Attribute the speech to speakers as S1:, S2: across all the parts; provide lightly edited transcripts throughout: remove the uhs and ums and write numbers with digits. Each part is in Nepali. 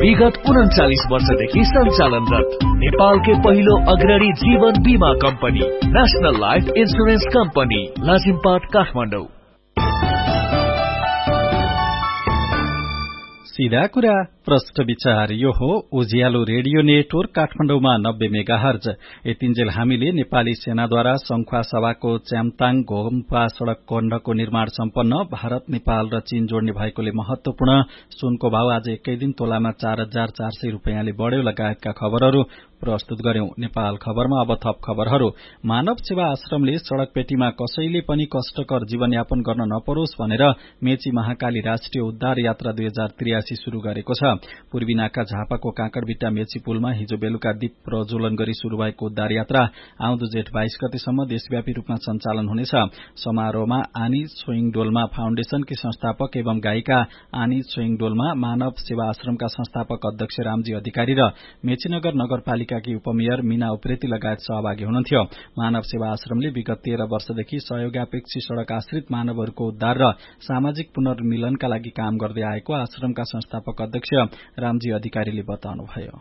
S1: विगत 39 वर्षदेखि सञ्चालनरत नेपालकै पहिलो अग्रणी जीवन बीमा company national life insurance company Lazimpat Kathmandu.
S2: सीधा कुरा प्रष्ट विचार यो हो उज्यालो रेडियो नेटवर्क काठमाडौँमा 90 मेगाहर्ज। यतिन्जेल हामीले नेपाली सेनाद्वारा संखुवा सभाको च्याम्ताङ घोम्पा सड़क खण्डको निर्माण सम्पन्न भारत नेपाल र चीन जोड्ने भएकोले महत्वपूर्ण सुनको भाव आज एकै दिन तोलामा 4,400 रुपियाँले बढ्यो लगायतका खबरहरू प्रस्तुत गर्यौं। नेपाल खबरमा अब थप खबरहरू। मानव सेवा आश्रमले सड़क पेटीमा कसैले पनि कष्टकर जीवनयापन गर्न नपरोस् भनेर मेची महाकाली राष्ट्रिय उद्धार यात्रा 2083 शुरू गरेको छ। पूर्वी नाका झापाको काँकडबिट्टा मेची पुलमा हिजो बेलुका दीप प्रज्वलन गरी शुरू भएको उद्धार यात्रा आउँदो जेठ 22 गतेसम्म देशव्यापी रूपमा सञ्चालन हुनेछ। समारोहमा आनी छोइङडोल्मा फाउन्डेशनकी संस्थापक एवं गायिका आनी छोइङडोल्मा, मानव सेवा आश्रमका संस्थापक अध्यक्ष रामजी अधिकारी र मेचीनगर नगरपालिकाकी उपमेयर मीना उप्रेती लगायत सहभागी हुनुहुन्थ्यो। मानव सेवा आश्रमले विगत 13 वर्षदेखि सहयोगापेक्षी सड़क आश्रित मानवहरूको उद्धार र सामाजिक पुनर्मिलनका लागि काम गर्दै आएको आश्रमका संस्थापक अध्यक्ष रामजी अधिकारीले बताउनुभयो।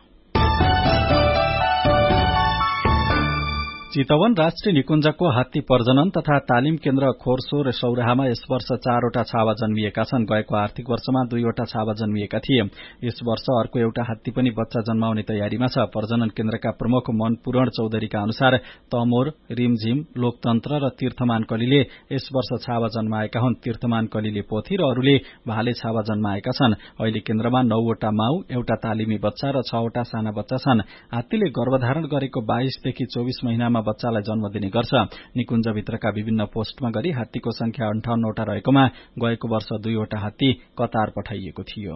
S2: चितवन राष्ट्रिय निकुञ्जको हात्ती प्रजनन तथा तालिम केन्द्र खोरसो र सौराहामा यस वर्ष 4वटा छावा जन्मिएका छन्। गएको आर्थिक वर्षमा 2वटा छावा जन्मिएका थिए। यस वर्ष अर्को एउटा हात्ती पनि बच्चा जन्माउने तयारीमा छ। प्रजनन केन्द्रका प्रमुख मनपूरण चौधरीका अनुसार तमोर, रिमझिम, लोकतन्त्र र तीर्थमान कलीले यस वर्ष छावा जन्माएका हुन्। तीर्थमान कलीले पोथी र अरूले भाले छावा जन्माएका छन्। अहिले केन्द्रमा 9वटा माउ, एउटा तालिमी बच्चा र 6वटा साना बच्चा छन्। हात्तीले गर्भधारण गरेको 22 देखि 24 महिनामा बच्चालाई जन्म दिने गर्छ। निकुञ्जभित्रका विभिन्न पोस्टमा गरी हात्तीको संख्या 58वटा रहेकोमा गएको वर्ष 2वटा हात्ती कतार पठाइएको थियो।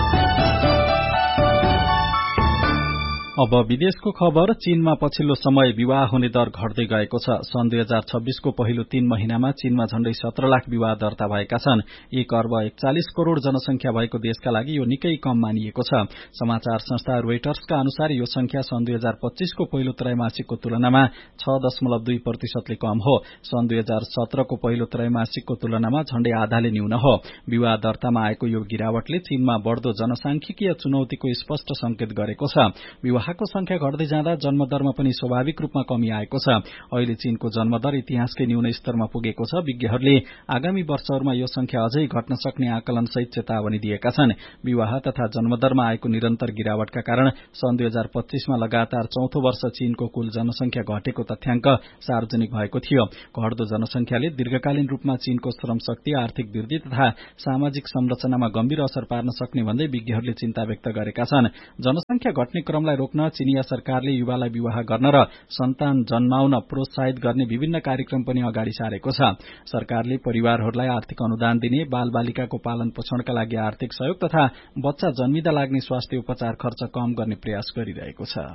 S2: अब विदेशको खबर। चीनमा पछिल्लो समय विवाह हुने दर घट्दै गएको छ। सन् 2026 को पहिलो 3 महिनामा चीनमा झण्डै 17 लाख विवाह दर्ता भएका छन्। 1 अर्ब 41 करोड़ जनसंख्या भएको देशका लागि यो निकै कम मानिएको छ। समाचार संस्था रोइटर्सका अनुसार यो संख्या सन् 2025 को पहिलो त्रैमासिकको तुलनामा 6.2% कम हो। सन् 2017 को पहिलो त्रैमासिकको तुलनामा झण्डै आधाले न्यून हो। विवाह दर्तामा आएको यो गिरावटले चीनमा बढ़दो जनसांख्यिकीय चुनौतीको स्पष्ट संकेत गरेको छ। विवाहको संख्या घट्दै जाँदा जन्मदरमा पनि स्वाभाविक रूपमा कमी आएको छ। अहिले चीनको जन्मदर इतिहासकै न्यून स्तरमा पुगेको छ। विज्ञहरूले आगामी वर्षहरूमा यो संख्या अझै घट्न सक्ने आकलन सहित चेतावनी दिएका छन्। विवाह तथा जन्मदरमा आएको निरन्तर गिरावटका कारण सन् 2025 मा लगातार चौथो वर्ष चीनको कुल जनसंख्या घटेको तथ्याङ्क सार्वजनिक भएको थियो। घट्दो जनसंख्याले दीर्घकालीन रूपमा चीनको श्रम शक्ति, आर्थिक वृद्धि तथा सामाजिक संरचनामा गम्भीर असर पार्न सक्ने भन्दै विज्ञहरूले चिन्ता व्यक्त गरेका छन्। जनसंख्या घट्ने क्रमलाई रोक्न चिनिया सरकारले युवालाई विवाह गर्न र सन्तान जन्माउन प्रोत्साहित गर्ने विभिन्न कार्यक्रम पनि अगाडि सारेको छ। सरकारले परिवारहरूलाई आर्थिक अनुदान दिने, बालबालिकाको पालन पोषणका लागि आर्थिक सहयोग तथा बच्चा जन्मिँदा लाग्ने स्वास्थ्य उपचार खर्च कम गर्ने प्रयास गरिरहेको छ।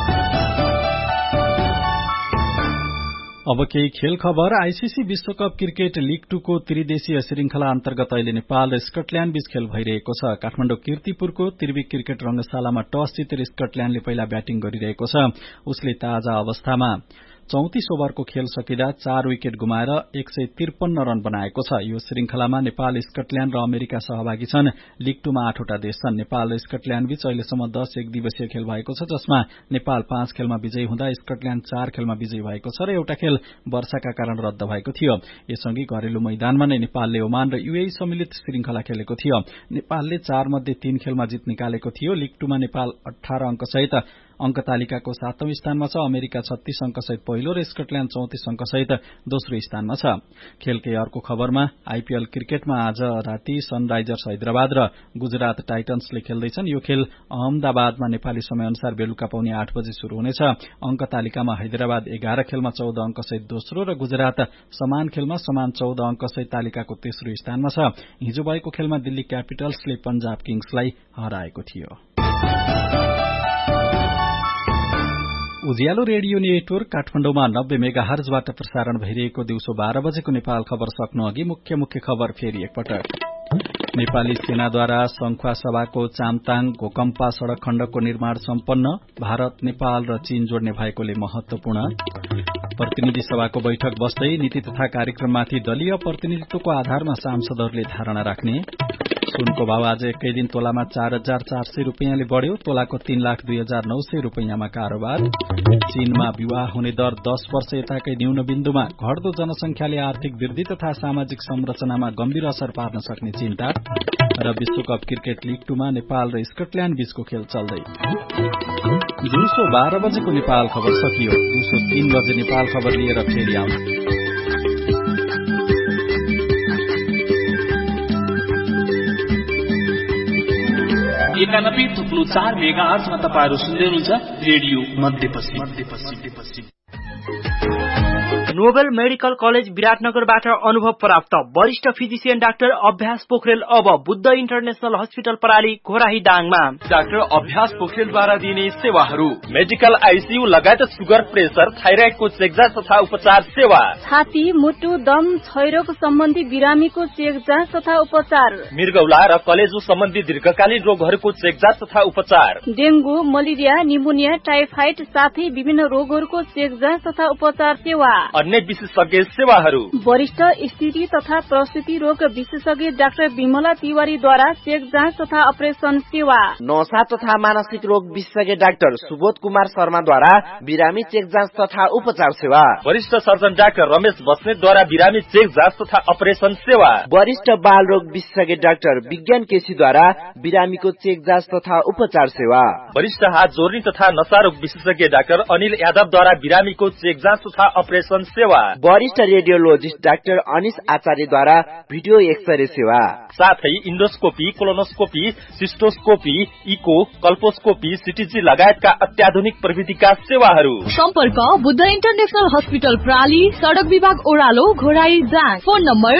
S2: अब केही खेल खबर। आईसीसी विश्वकप क्रिकेट लीग 2 को त्रिदेशीय श्रृंखला अन्तर्गत अहिले नेपाल र स्कटल्याण्ड बीच खेल भइरहेको छ। काठमाडौँ कीर्तिपुरको त्रिवी क्रिकेट रंगशालामा टस जितेर स्कटल्याण्डले पहिला ब्याटिङ गरिरहेको छ। उसले ताजा अवस्थामा 34 ओभरको खेल सकिँदा 4 विकेट गुमाएर 153 रन बनाएको छ। यो श्रृंखलामा नेपाल, स्कटल्याण्ड र अमेरिका सहभागी छन्। लीग 2 मा 8वटा देश छन्। नेपाल र स्कटल्याण्ड बीच अहिलेसम्म 10 एक दिवसीय खेल भएको छ, जसमा नेपाल 5 खेलमा विजयी हुँदा स्कटल्याण्ड 4 खेलमा विजयी भएको छ र एउटा खेल वर्षाका कारण रद्द भएको थियो। यसअघि घरेलु मैदानमा नै नेपालले ओमान र यूएई सम्मिलित श्रृंखला खेलेको थियो। नेपालले 4 मध्ये 3 खेलमा जित निकालेको थियो। लीग 2 मा नेपाल 18 अंक सहित अंक तालिकाको 7औं स्थानमा छ। अमेरिका 36 अंक सहित पहिलो र स्कटल्याण्ड 34 अंक सहित दोस्रो स्थानमा छ। खेलकै अर्को खबरमा आईपीएल क्रिकेटमा आज राति सनराइजर्स हैदराबाद र गुजरात टाइटन्सले खेल्दैछन्। यो खेल अहमदाबादमा नेपाली समय अनुसार बेलुका पौने 8 बजे शुरू हुनेछ। अंक तालिकामा हैदराबाद 11 खेलमा 14 अंक सहित दोस्रो र गुजरात समान खेलमा समान 14 अंक सहित तालिकाको तेस्रो स्थानमा छ। हिजो भएको खेलमा दिल्ली क्यापिटल्सले पंजाब किङ्सलाई हराएको थियो। उज्यालो रेडियो नेटवर्क काठमाडौँमा 90 मेगाहर्जबाट प्रसारण भइरहेको दिउँसो 12 बजेको नेपाल खबर सक्नु अघि मुख्य मुख्य खबर फेरि एकपटक। नेपाली सेनाद्वारा संखुवा सभाको चामताङ घोकम्पा सड़क खण्डको निर्माण सम्पन्न, भारत नेपाल र चीन जोड्ने भएकोले महत्वपूर्ण। प्रतिनिधि सभाको बैठक बस्दै नीति तथा कार्यक्रममाथि दलीय प्रतिनिधित्वको आधारमा सांसदहरूले धारणा राख्ने। सुनको भाव आज एकै दिन तोलामा 4,400 रुपियाँले बढ्यो। तोलाको 3,02,900 रुपियाँमा कारोबार। चीनमा विवाह हुने दर 10 वर्ष यताकै न्यून बिन्दुमा। घट्दो जनसंख्याले आर्थिक वृद्धि तथा सामाजिक संरचनामा गम्भीर असर पार्न सक्ने चिन्ता। र विश्वकप क्रिकेट लीग 2 मा नेपाल र स्कटल्याण्ड बीचको खेल चल्दै। दिउँसो 12 बजेको नेपाल खबर सकियो। दिउँसो 3 बजे नेपाल खबर लिएर फेरि आउँ।
S1: एकानब्बे थुप्लो 4 मेगाहर्जमा तपाईहरु सुन्दै हुनुहुन्छ रेडियो मध्यपश्चिम।
S3: नोबेल मेडिकल कलेज विराटनगरबाट अनुभव प्राप्त वरिष्ठ फिजिशियन डाक्टर अभ्यास पोखरेल अब बुद्ध इन्टरनेशनल हस्पिटल प्रणाली घोराही दाङमा।
S1: डाक्टर अभ्यास पोखरेलद्वारा दिने सेवाहरू मेडिकल आईसीयू लगायत सुगर, प्रेसर, थाइराइडको चेकजाँच तथा उपचार सेवा,
S4: छाती, मुटु, दम, क्षयरोग सम्बन्धी बिरामीको चेकजाँच तथा उपचार,
S1: मृगौला र कलेजो सम्बन्धी दीर्घकालीन रोगहरूको चेकजाँच तथा उपचार,
S4: डेंगू, मलेरिया, निमोनिया, टाइफाइड साथै विभिन्न रोगहरूको चेकजाँच तथा उपचार सेवा,
S1: अन्य विशेषज्ञ सेवाहरू।
S4: वरिष्ठ स्त्री तथा प्रसूति रोग विशेषज्ञ डाक्टर विमला तिवारीद्वारा चेकजाँच तथा अपरेसन सेवा,
S3: नशा तथा मानसिक रोग विशेषज्ञ डाक्टर सुबोध कुमार शर्माद्वारा बिरामी चेकजाँच तथा उपचार सेवा,
S1: वरिष्ठ सर्जन डाक्टर रमेश बस्नेतद्वारा बिरामी चेकजाँच तथा अपरेसन सेवा,
S3: वरिष्ठ बाल रोग विशेषज्ञ डाक्टर विज्ञान केसीद्वारा बिरामीको चेकजाँच तथा उपचार सेवा,
S1: वरिष्ठ हात जोर्नी तथा नशा रोग विशेषज्ञ डाक्टर अनिल यादवद्वारा बिरामीको चेकजाँच तथा अपरेसन सेवा,
S3: वरिष्ठ रेडियोलोजिस्ट डाक्टर अनिश आचार्यद्वारा भिडियो एक्सरे सेवा,
S1: साथै इन्डोस्कोपी, कोलोनोस्कोपी, सिस्टोस्कोपी, इको, कल्पोस्कोपी, सिटीजी लगायतका अत्याधुनिक प्रविधिका सेवाहरू।
S5: सम्पर्क बुद्ध इन्टरनेशनल हस्पिटल प्राली, सडक विभाग ओह्रालो, घोराई दाङ। Phone number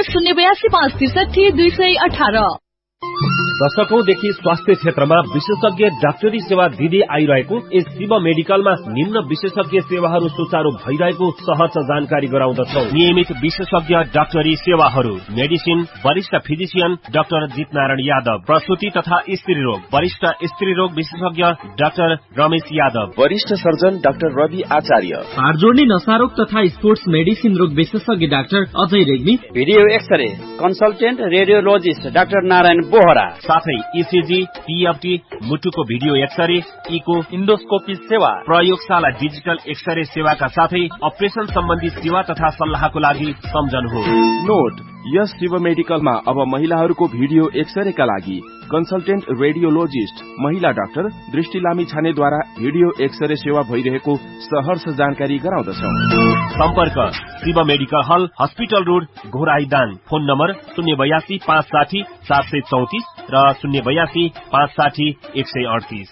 S5: 082563218।
S6: दशकौंदेखि स्वास्थ्य क्षेत्रमा विशेषज्ञ डाक्टरी सेवा दिँदै आइरहेको यस शिव मेडिकलमा निम्न विशेषज्ञ सेवाहरू सुचारू भइरहेको सहज जानकारी गराउँदछौ। नियमित विशेषज्ञ डाक्टरी सेवाहरू: मेडिसिन, वरिष्ठ फिजिशियन डाक्टर जितनारायण यादव, प्रसूति तथा स्त्री रोग, वरिष्ठ स्त्री रोग विशेषज्ञ डाक्टर रमेश यादव,
S7: वरिष्ठ सर्जन डाक्टर रवि आचार्य,
S3: हाड जोड्ने नशारोग तथा स्पोर्ट्स मेडिसिन रोग विशेषज्ञ doctor Ajay Regmi,
S8: video x-ray consultant radiologist doctor Narayan Bohra,
S6: साथै इसिजी, पीएफटी, मुटुको भिडियो एक्सरे, इको,
S1: इन्डोस्कोपी सेवा,
S6: प्रयोगशाला डिजिटल एक्सरे सेवाका साथै अपरेसन सम्बन्धी सेवा तथा सल्लाहको लागि सम्झनुहोस्।
S7: नोट: यस शिव मेडिकलमा अब महिलाहरूको भिडियो एक्सरेका लागि कन्सल्टेन्ट रेडियोलोजिस्ट महिला डाक्टर दृष्टि लामी छानेद्वारा भिडियो एक्सरे सेवा भइरहेको सहर्ष जानकारी गराउँदछौ।
S6: सम्पर्क: शिव मेडिकल हल, hospital road, Ghorahi Dang. Phone number 082 560 734 र 082 560 138।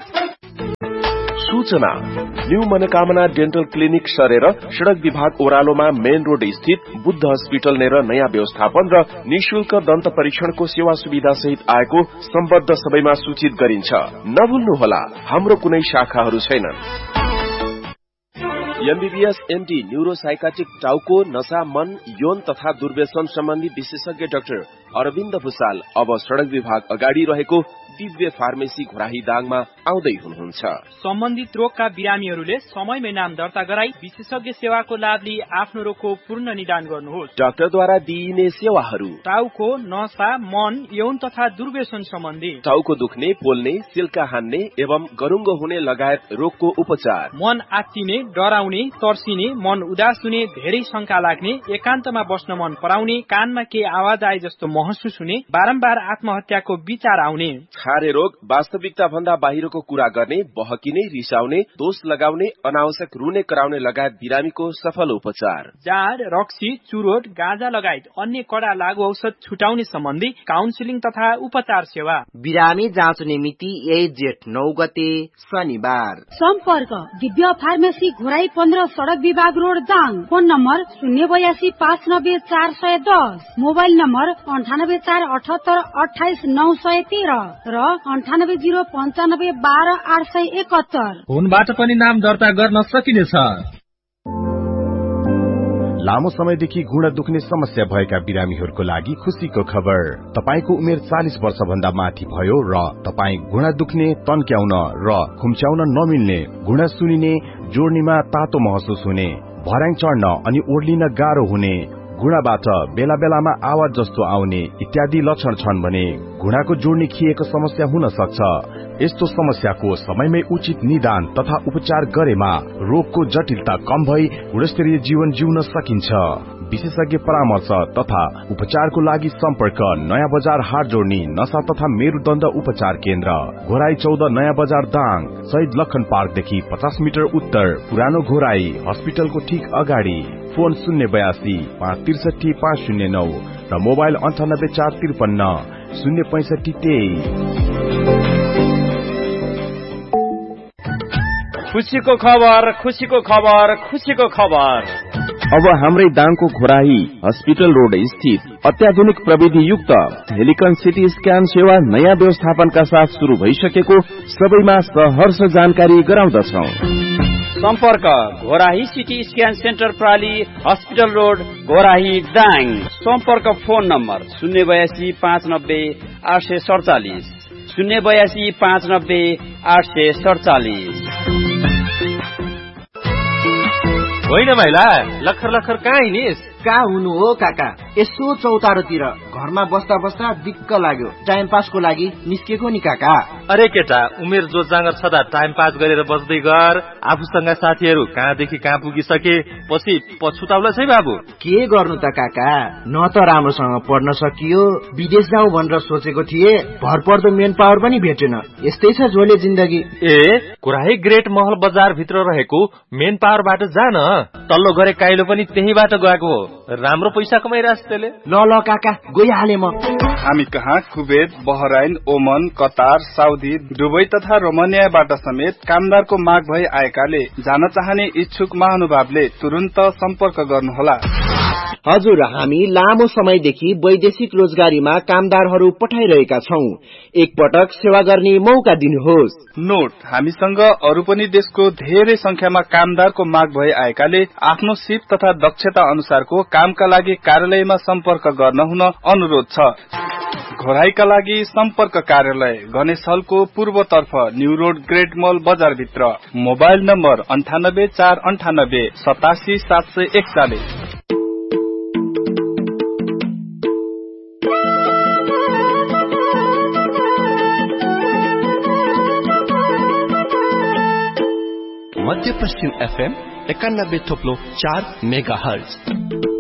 S7: सूचना: न्यू मनोकामना डेन्टल क्लिनिक सरेर सड़क विभाग ओह्रालोमा मेन रोड स्थित बुद्ध हस्पिटल नेर नयाँ व्यवस्थापन र निशुल्क दन्त परीक्षणको सेवा सुविधा सहित आएको सम्बद्ध सबैमा सूचित गरिन्छ। नभुल्नुहोला, हाम्रो कुनै शाखाहरू छैनन्। एमबीबीएस एमडी न्यूरोसाइकाट्रिक टाउको, नशा, मन, यौन तथा दुर्व्यसन सम्बन्धी विशेषज्ञ डाक्टर अरविन्द भुसाल अब सड़क विभाग अगाडि रहेको दिव्य फार्मेसी घोराही दाङमा आउँदै हुनुहुन्छ।
S3: सम्बन्धित रोगका बिरामीहरूले समयमै नाम दर्ता गराई विशेषज्ञ सेवाको लाभ लिई आफ्नो रोगको पूर्ण निदान गर्नुहोस्।
S7: डाक्टरद्वारा दिइने सेवाहरू:
S3: टाउको, नशा, मन, यौन तथा दुर्व्यसन सम्बन्धी,
S7: टाउको दुख्ने, पोल्ने, सिल्का हान्ने एवं गरुङ्गो हुने लगायत रोगको उपचार,
S3: मन आत्तिने, डराउने, तर्सिने, मन उदास हुने, धेरै शंका लाग्ने, एकान्तमा बस्न मन पराउने, कानमा केही आवाज आए जस्तो महसुस हुने, बारम्बार आत्महत्याको विचार आउने,
S7: खारे रोग, वास्तविकता भन्दा बाहिरको कुरा गर्ने, बहकिने, रिसाउने, दोष लगाउने, अनावश्यक रुने कराउने लगायत बिरामीको सफल उपचार,
S3: जाड, रक्सी, चुरोट, गाँजा लगायत अन्य कडा लागू औषध छुटाउने सम्बन्धी काउन्सिलिङ तथा उपचार सेवा। बिरामी जाँच्ने मिति 8 जेठ 9 गते शनिबार।
S4: सम्पर्क: दिव्य फार्मेसी घोराई 15 सड़क विभाग road Dang. Phone number 082 590 410, mobile number 98 478 28 913 र 98 095 12 871।
S1: फोनबाट पनि नाम दर्ता गर्न सकिनेछ।
S9: लामो समयदेखि घुँडा दुख्ने समस्या भएका बिरामीहरूको लागि खुशीको खबर। तपाईको उमेर 40 वर्ष भन्दा माथि भयो र तपाई घुँडा दुख्ने, तन्क्याउन र खुम्च्याउन नमिल्ने, घुँडा सुनिने, जोड्नीमा तातो महसुस हुने, भर्याङ चढ्न अनि ओर्लिन गाह्रो हुने, घुँडाबाट बेला बेलामा आवाज जस्तो आउने इत्यादि लक्षण छन् भने घुँडाको जोड्नी खिएको समस्या हुन सक्छ। यस्तो समस्याको समयमै उचित निदान तथा उपचार गरेमा रोगको जटिलता कम भई गुणस्तरीय जीवन जिउन सकिन्छ। विशेषज्ञ परामर्श तथा उपचारको लागि सम्पर्क नयाँ बजार हाट जोड्नी नशा तथा मेरुदण्ड उपचार केन्द्र, घोराई 14 नयाँ बजार दाङ, शहीद लखन पार्कदेखि 50 मिटर उत्तर, पुरानो घोराई हस्पिटलको ठीक अगाडि। फोन 082 563 509 र मोबाइल 98 453 065 23।
S8: खुसीको खबर, खुसीको खबर, खुसीको खबर।
S7: अब हाम्रै दाङको घोराही हस्पिटल रोड स्थित अत्याधुनिक प्रविधि युक्त हेलिकन सिटी स्क्यान सेवा नयाँ व्यवस्थापनका साथ शुरू भइसकेको सबैमा सहर्ष जानकारी गराउँदछौं।
S8: सम्पर्क Ghorahi CT scan centre प्राली hospital road Ghorahi Dang. सम्पर्क फोन नम्बर 082 590 847 082 590 847।
S6: होइन माइला, लखर लखर कहाँ हिँडिस?
S3: कहाँ हुनु हो काका, यसो चौतारोतिर घरमा बस्दा बस्दा दिक्क लाग्यो, टाइम पासको लागि निस्केको नि काका।
S6: अरे केटा, उमेर जो जाँगर छदा टाइम पास गरेर बस्दै गर। आफूसँग साथीहरू कहाँदेखि कहाँ पुगिसके, पछि पछुताउला छै बाबु।
S3: के गर्नु त काका, न त राम्रोसँग पढ्न सकियो, विदेश जाउँ भनेर सोचेको थिए, भरपर्दो मेन पावर पनि भेटेन। यस्तै छ झोले जिन्दगी।
S6: ए, घोराही ग्रेट महल बजार भित्र रहेको मेन पावरबाट जान, तल्लो गरे काइलो पनि त्यहीबाट गएको हो। राम्रो पैसा कमाइरहेछ त्यसले।
S3: ल काका, गइहाले म।
S10: हामी कहाँ कुवेत, बहराइन, ओमन, कतार, साउदी, दुबई तथा रोमानियाबाट समेत कामदारको माग भई आएकाले जान चाहने इच्छुक महानुभावले तुरुन्त सम्पर्क गर्नुहोला।
S3: हजुर, हामी लामो समयदेखि वैदेशिक रोजगारीमा कामदारहरू पठाइरहेका छौं। एकपटक सेवा गर्ने मौका दिनुहोस्।
S10: नोट, हामीसँग अरू पनि देशको धेरै संख्यामा कामदारको माग भई आएकाले आफ्नो सिप तथा दक्षता अनुसारको कामका लागि कार्यालयमा सम्पर्क गर्न हुन अनुरोध छ। घोराईका लागि सम्पर्क कार्यालय गणेश हलको पूर्वतर्फ न्यू रोड ग्रेट मल बजार भित्र। Mobile number 98 498 87 741।
S1: मध्य पश्चिम FM 91.4 मेगाहर्ज।